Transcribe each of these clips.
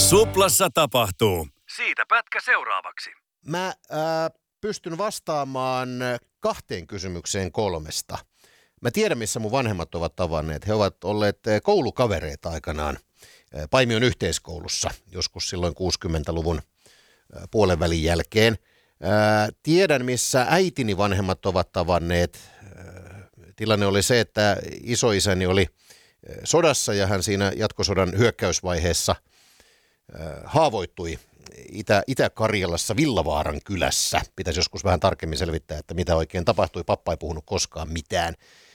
Suplassa tapahtuu. Siitä pätkä seuraavaksi. Mä pystyn vastaamaan 2 kysymykseen 3. Mä tiedän, missä mun vanhemmat ovat tavanneet. He ovat olleet koulukavereita aikanaan Paimion yhteiskoulussa, joskus silloin 60-luvun puolenvälin jälkeen. Tiedän, missä äitini vanhemmat ovat tavanneet. Tilanne oli se, että isoisäni oli sodassa ja hän siinä jatkosodan hyökkäysvaiheessa haavoittui Itä-Karjalassa Villavaaran kylässä. Pitäisi joskus vähän tarkemmin selvittää, että mitä oikein tapahtui. Pappa ei puhunut koskaan mitään.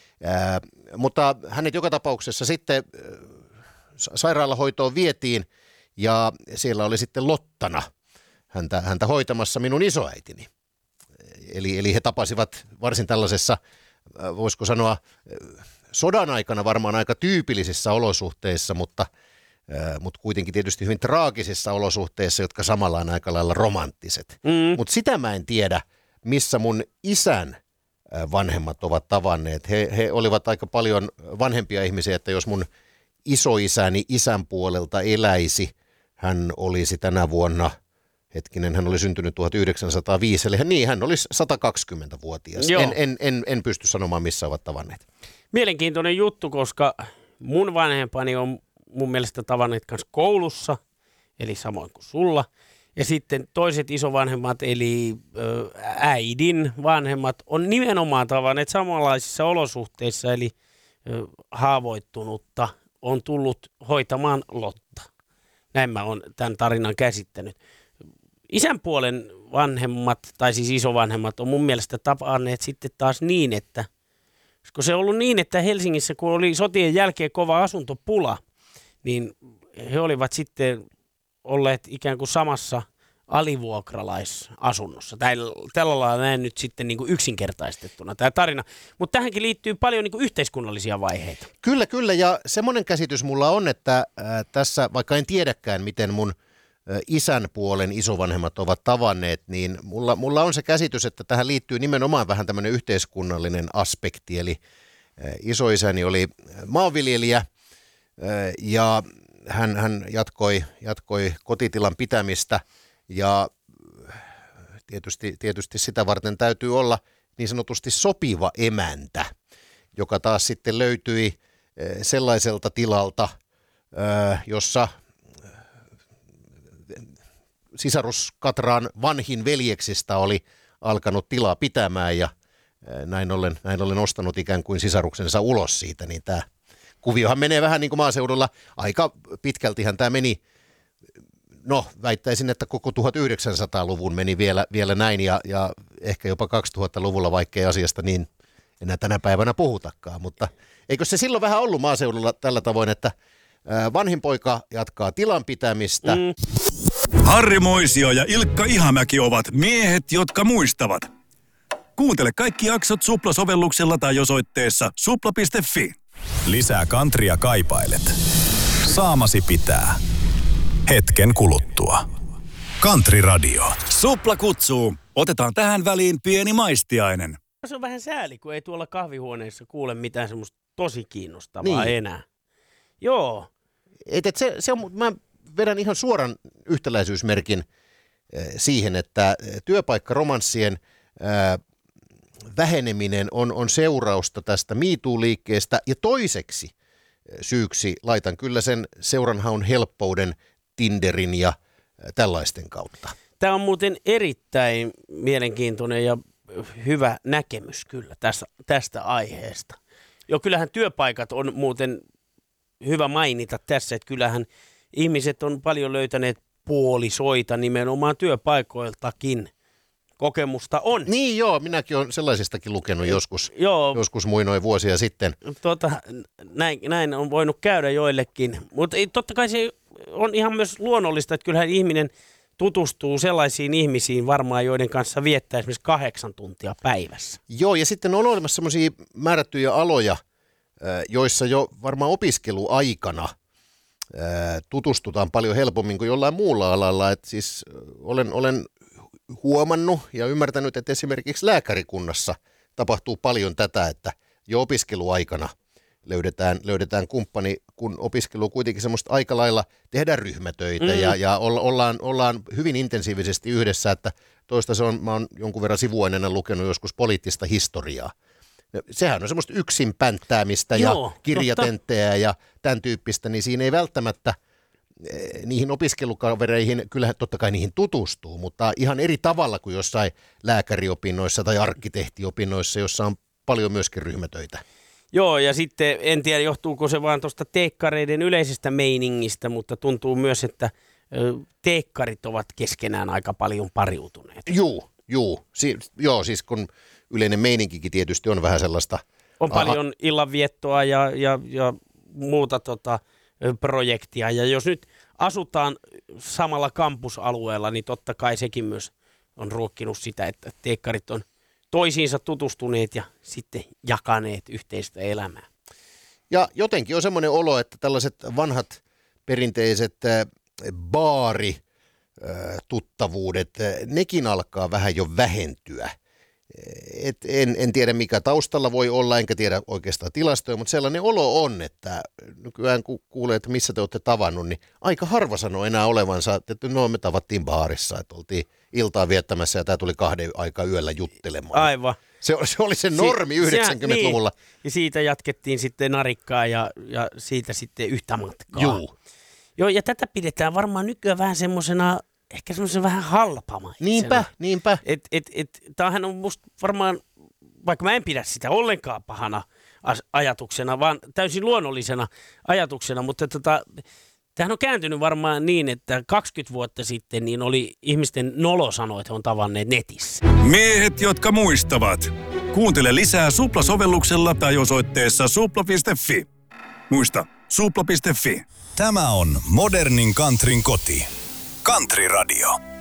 Mutta hänet joka tapauksessa sitten sairaalahoitoon vietiin ja siellä oli sitten Lottana häntä hoitamassa minun isoäitini. Eli he tapasivat varsin tällaisessa, voisiko sanoa, sodan aikana varmaan aika tyypillisissä olosuhteissa, mutta kuitenkin tietysti hyvin traagisissa olosuhteissa, jotka samalla on aika lailla romanttiset. Mutta sitä mä en tiedä, missä mun isän vanhemmat ovat tavanneet. He olivat aika paljon vanhempia ihmisiä, että jos mun isoisäni isän puolelta eläisi, hän olisi tänä vuonna, hän oli syntynyt 1905, eli hän olisi 120-vuotias. En pysty sanomaan, missä ovat tavanneet. Mielenkiintoinen juttu, koska mun vanhempani on mun mielestä tavanneet kanssa koulussa, eli samoin kuin sulla. Ja sitten toiset isovanhemmat, eli äidin vanhemmat, on nimenomaan tavanneet samanlaisissa olosuhteissa, eli haavoittunutta on tullut hoitamaan Lotta. Näin mä oon tämän tarinan käsittänyt. Isän puolen vanhemmat, tai siis isovanhemmat, on mun mielestä tavanneet sitten taas niin, että koska se on ollut niin, että Helsingissä, kun oli sotien jälkeen kova asuntopula, niin he olivat sitten olleet ikään kuin samassa alivuokralaisasunnossa. Tällä lailla näin nyt sitten niin kuin yksinkertaistettuna tämä tarina. Mutta tähänkin liittyy paljon niin kuin yhteiskunnallisia vaiheita. Kyllä. Ja semmoinen käsitys mulla on, että tässä, vaikka en tiedäkään, miten mun isän puolen isovanhemmat ovat tavanneet, niin mulla on se käsitys, että tähän liittyy nimenomaan vähän tämmöinen yhteiskunnallinen aspekti. Eli isoisäni oli maanviljelijä ja hän jatkoi kotitilan pitämistä ja tietysti sitä varten täytyy olla niin sanotusti sopiva emäntä, joka taas sitten löytyi sellaiselta tilalta, jossa sisarus Katraan vanhin veljeksistä oli alkanut tilaa pitämään ja näin ollen ostanut ikään kuin sisaruksensa ulos siitä, niin tämä kuviohan menee vähän niin kuin maaseudulla. Aika pitkältihän tämä meni, väittäisin, että koko 1900-luvun meni vielä näin ja ehkä jopa 2000-luvulla, vaikkei asiasta niin enää tänä päivänä puhutakaan. Mutta eikö se silloin vähän ollut maaseudulla tällä tavoin, että vanhin poika jatkaa tilan pitämistä. Harri Moisio ja Ilkka Ihamäki ovat miehet, jotka muistavat. Kuuntele kaikki jaksot Supla-sovelluksella tai osoitteessa supla.fi. Lisää kantria kaipailet. Saamasi pitää. Hetken kuluttua. Country Radio. Supla kutsuu. Otetaan tähän väliin pieni maistiainen. Se on vähän sääli, kun ei tuolla kahvihuoneessa kuule mitään semmoista tosi kiinnostavaa enää. Joo. Se on, mä vedän ihan suoran yhtäläisyysmerkin siihen, että työpaikkaromanssien väheneminen on seurausta tästä MeToo-liikkeestä ja toiseksi syyksi laitan kyllä sen seuranhaun helppouden Tinderin ja tällaisten kautta. Tämä on muuten erittäin mielenkiintoinen ja hyvä näkemys kyllä tästä aiheesta. Jo kyllähän työpaikat on muuten hyvä mainita tässä, että kyllähän ihmiset on paljon löytäneet puolisoita nimenomaan työpaikoiltakin. Kokemusta on. Niin joo, minäkin olen sellaisistakin lukenut joskus muinoin vuosia sitten. Näin on voinut käydä joillekin, mutta totta kai se on ihan myös luonnollista, että kyllähän ihminen tutustuu sellaisiin ihmisiin varmaan, joiden kanssa viettää esimerkiksi 8 tuntia päivässä. Joo, ja sitten on olemassa sellaisia määrättyjä aloja, joissa jo varmaan opiskeluaikana tutustutaan paljon helpommin kuin jollain muulla alalla. Et siis olen huomannut ja ymmärtänyt, että esimerkiksi lääkärikunnassa tapahtuu paljon tätä, että jo opiskeluaikana löydetään kumppani, kun opiskelu on kuitenkin semmoista aika lailla tehdä ryhmätöitä ja ollaan hyvin intensiivisesti yhdessä, että toista mä oon jonkun verran sivuaineena lukenut joskus poliittista historiaa. Sehän on semmoista yksin pänttäämistä ja kirjatenttejä ja tämän tyyppistä, niin siinä ei välttämättä niihin opiskelukavereihin, kyllähän totta kai niihin tutustuu, mutta ihan eri tavalla kuin jossain lääkäriopinnoissa tai arkkitehtiopinnoissa, jossa on paljon myöskin ryhmätöitä. Joo, ja sitten en tiedä, johtuuko se vaan tuosta teekkareiden yleisestä meiningistä, mutta tuntuu myös, että teekkarit ovat keskenään aika paljon pariutuneet. Joo, siis kun yleinen meininkikin tietysti on vähän sellaista. On paljon illanviettoa ja muuta projektia, ja jos nyt asutaan samalla kampusalueella, niin totta kai sekin myös on ruokkinut sitä, että teekkarit on toisiinsa tutustuneet ja sitten jakaneet yhteistä elämää. Ja jotenkin on semmoinen olo, että tällaiset vanhat perinteiset baarituttavuudet, nekin alkaa vähän jo vähentyä. En tiedä mikä taustalla voi olla, enkä tiedä oikeastaan tilastoja, mutta sellainen olo on, että nykyään kun kuulee, että missä te olette tavannut, niin aika harva sanoo enää olevansa, että no me tavattiin baarissa, että oltiin iltaa viettämässä ja tämä tuli 2 aikaa yöllä juttelemaan. Aivan. Se oli se normi 90-luvulla. Niin. Ja siitä jatkettiin sitten narikkaa ja siitä sitten yhtä matkaa. Joo, ja tätä pidetään varmaan nykyään vähän semmoisena, ehkä semmoisen vähän halpamaisena. Niinpä. Tämähän on musta varmaan, vaikka mä en pidä sitä ollenkaan pahana ajatuksena, vaan täysin luonnollisena ajatuksena, mutta tämähän on kääntynyt varmaan niin, että 20 vuotta sitten niin oli ihmisten nolo sanoa, että he on tavanneet netissä. Miehet, jotka muistavat. Kuuntele lisää Supla-sovelluksella tai osoitteessa supla.fi. Muista, supla.fi. Tämä on modernin countryn koti. Country Radio.